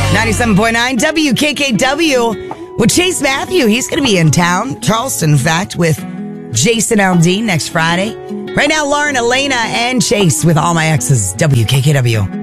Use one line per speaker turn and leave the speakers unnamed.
97.9 WKKW with Chase Matthew. He's going to be in town, Charleston, in fact, with Jason Aldean next Friday. Right now, Lauren, Elena, and Chase with All My Exes, WKKW.